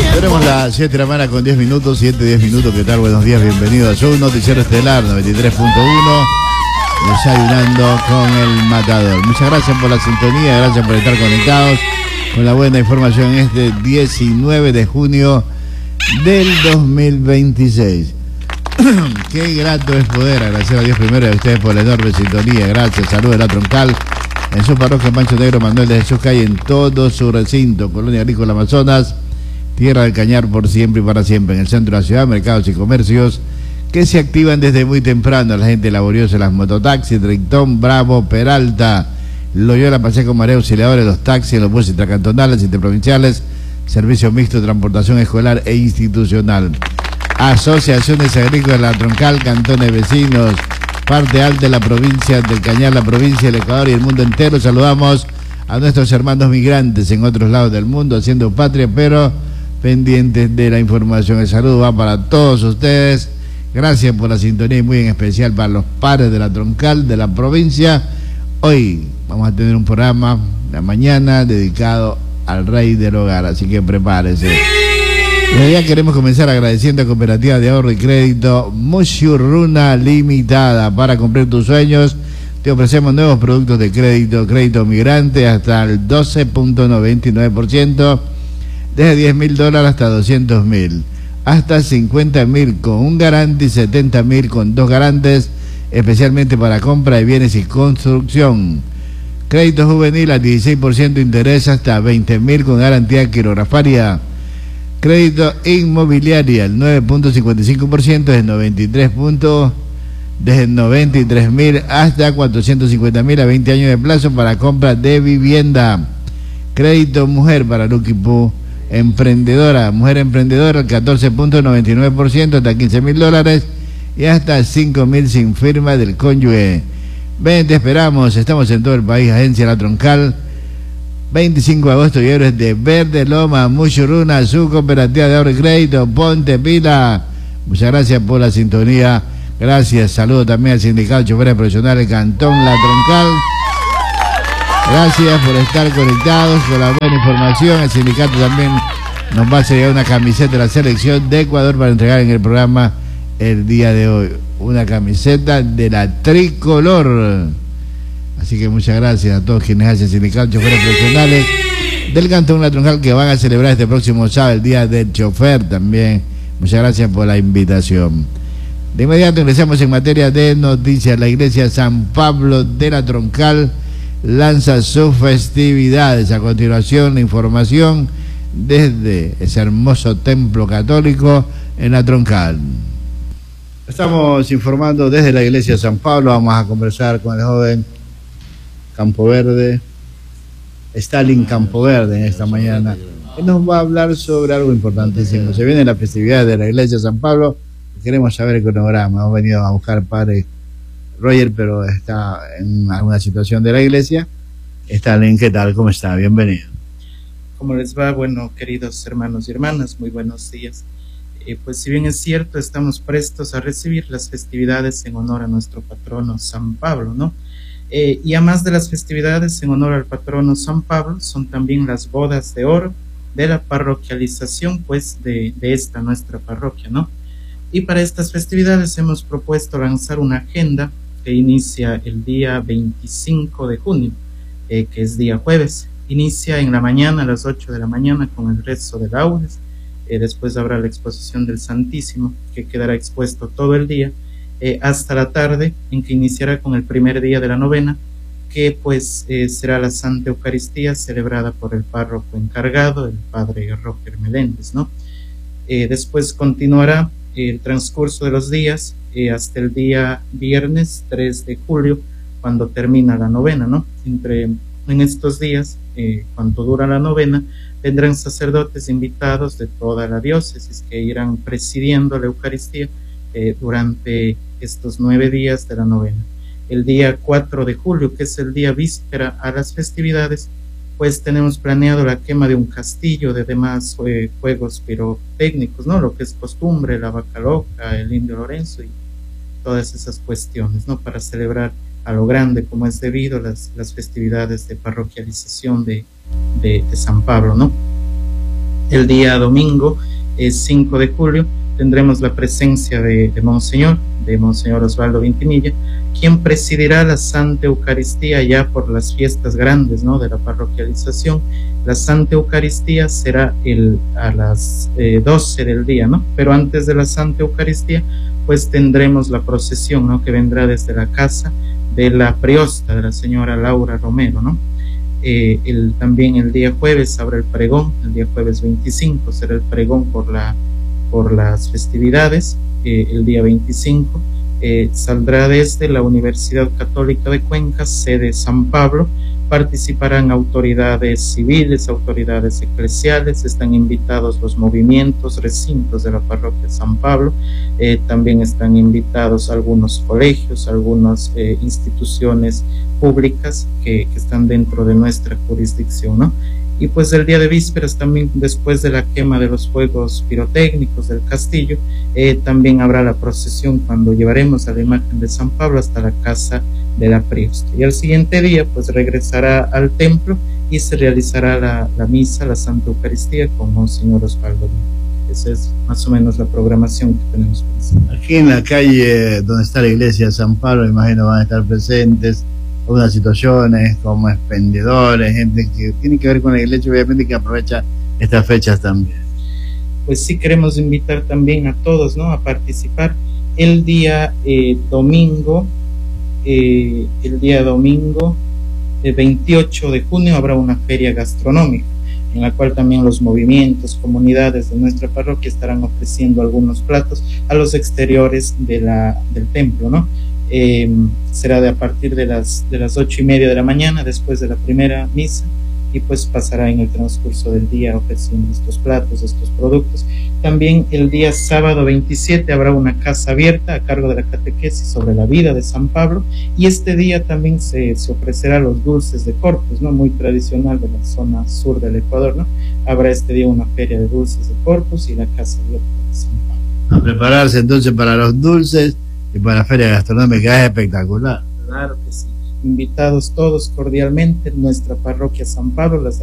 Tenemos las 7 de la mañana con 10 minutos, 7-10 minutos. ¿Qué tal? Buenos días, bienvenidos a su noticiero estelar 93.1, desayunando con el matador. Muchas gracias por la sintonía, gracias por estar conectados con la buena información este 19 de junio del 2026. Qué grato es poder agradecer a Dios primero y a ustedes por la enorme sintonía. Gracias, saludos de la Troncal en su parroquia Pancho Negro Manuel de Jesús Calle, en todo su recinto, Colonia Agrícola Amazonas, Tierra del Cañar por siempre y para siempre. En el centro de la ciudad, mercados y comercios que se activan desde muy temprano. La gente laboriosa, las mototaxis, Trictón, Bravo, Peralta, Loyola, Pacheco, Marea, Auxiliadores, los taxis, los buses intracantonales, interprovinciales, servicio mixto, transportación escolar e institucional. Asociaciones agrícolas, la Troncal, cantones vecinos, parte alta de la provincia del Cañar, la provincia del Ecuador y el mundo entero. Saludamos a nuestros hermanos migrantes en otros lados del mundo, haciendo patria, pero pendientes de la información. El saludo va para todos ustedes. Gracias por la sintonía y muy en especial para los padres de la Troncal, de la provincia. Hoy vamos a tener un programa la mañana dedicado al rey del hogar, así que prepárense. Desde ya queremos comenzar agradeciendo a Cooperativa de Ahorro y Crédito Mushuruna Limitada. Para cumplir tus sueños, te ofrecemos nuevos productos de crédito migrante hasta el 12.99%, desde $10.000 hasta $200.000, hasta $50.000 con un garante y $70.000 con dos garantes, especialmente para compra de bienes y construcción. Crédito juvenil al 16% de interés hasta $20.000 con garantía quirografaria. Crédito inmobiliaria al 9.55% desde $93.000 hasta $450.000 a 20 años de plazo para compra de vivienda. Crédito mujer para Luquipú, mujer emprendedora al 14.99% hasta $15.000 y hasta $5.000 sin firma del cónyuge. Ven, te esperamos, estamos en todo el país. Agencia La Troncal, 25 de agosto y héroes de Verde Loma, Mushuruna, su cooperativa de ahorro y crédito. Ponte pila. Muchas gracias por la sintonía. Gracias, saludo también al sindicato de choferes profesionales Cantón La Troncal. Gracias por estar conectados, por la buena información. El sindicato también nos va a llegar una camiseta de la selección de Ecuador para entregar en el programa el día de hoy. Una camiseta de la tricolor. Así que muchas gracias a todos quienes hacen sindicato choferes profesionales del Cantón La Troncal, que van a celebrar este próximo sábado el Día del Chofer también. Muchas gracias por la invitación. De inmediato ingresamos en materia de noticias. La iglesia San Pablo de la Troncal lanza sus festividades. A continuación, la información desde ese hermoso templo católico en la Troncal. Estamos informando desde la iglesia San Pablo. Vamos a conversar con el joven Campoverde, Stalin Campoverde, en esta mañana. Él nos va a hablar sobre algo importantísimo. Se viene la festividad de la iglesia San Pablo. Queremos saber el cronograma. Hemos venido a buscar al padre Roger, pero está en alguna situación de la iglesia. Stalin, ¿qué tal? ¿Cómo está? Bienvenido. ¿Cómo les va? Bueno, queridos hermanos y hermanas, muy buenos días. Pues si bien es cierto, estamos prestos a recibir las festividades en honor a nuestro patrono San Pablo, ¿no? Y además de las festividades en honor al patrono San Pablo, son también las bodas de oro de la parroquialización, pues, de esta nuestra parroquia, ¿no? Y para estas festividades hemos propuesto lanzar una agenda que inicia el día 25 de junio, que es día jueves. Inicia en la mañana, a las 8 de la mañana, con el rezo de laudes. Después habrá la exposición del Santísimo, que quedará expuesto todo el día, hasta la tarde, en que iniciará con el primer día de la novena, que pues será la Santa Eucaristía, celebrada por el párroco encargado, el padre Roger Meléndez, ¿no? Después continuará el transcurso de los días hasta el día viernes 3 de julio, cuando termina la novena, ¿no? En estos días, cuando dura la novena, vendrán sacerdotes invitados de toda la diócesis que irán presidiendo la Eucaristía durante estos 9 días de la novena. El día 4 de julio, que es el día víspera a las festividades, pues tenemos planeado la quema de un castillo, de demás juegos pirotécnicos, ¿no? Lo que es costumbre, la vaca loca, el indio Lorenzo y todas esas cuestiones, ¿no? Para celebrar a lo grande, como es debido, las festividades de parroquialización de San Pablo, ¿no? El día domingo, 5 de julio, tendremos la presencia de Monseñor Osvaldo Vintimilla, quien presidirá la Santa Eucaristía ya por las fiestas grandes, ¿no?, de la parroquialización. La Santa Eucaristía será a las 12 del día, ¿no? Pero antes de la Santa Eucaristía, pues tendremos la procesión, ¿no?, que vendrá desde la casa de la priosta, de la señora Laura Romero, ¿no? También el día jueves habrá el pregón, el día jueves 25 será el pregón por las festividades. El día 25 saldrá desde la Universidad Católica de Cuenca, sede San Pablo. Participarán autoridades civiles, autoridades eclesiales, están invitados los movimientos, recintos de la parroquia San Pablo, también están invitados algunos colegios, algunas instituciones públicas que están dentro de nuestra jurisdicción, ¿no? Y pues el día de vísperas, también después de la quema de los fuegos pirotécnicos del castillo, también habrá la procesión cuando llevaremos a la imagen de San Pablo hasta la casa de la priosta. Y al siguiente día pues regresará al templo y se realizará la misa, la Santa Eucaristía con Monseñor Osvaldo. Esa es más o menos la programación que tenemos pensada. Aquí en la calle donde está la iglesia de San Pablo, imagino van a estar presentes algunas situaciones como expendedores, gente que tiene que ver con la iglesia, obviamente, que aprovecha estas fechas también. Pues sí, queremos invitar también a todos, ¿no?, a participar. El día domingo, el 28 de junio, habrá una feria gastronómica, en la cual también los movimientos, comunidades de nuestra parroquia estarán ofreciendo algunos platos a los exteriores del templo, ¿no? Será a partir de las 8:30 de la mañana, después de la primera misa, y pues pasará en el transcurso del día ofreciendo estos platos, estos productos. También el día sábado 27 habrá una casa abierta a cargo de la catequesis sobre la vida de San Pablo, y este día también se ofrecerá los dulces de Corpus, ¿no?, muy tradicional de la zona sur del Ecuador, ¿no? Habrá este día una feria de dulces de Corpus y la casa abierta de San Pablo. A prepararse entonces para los dulces y para la feria gastronómica. Es espectacular. Claro que sí. Invitados todos cordialmente, nuestra parroquia San Pablo, las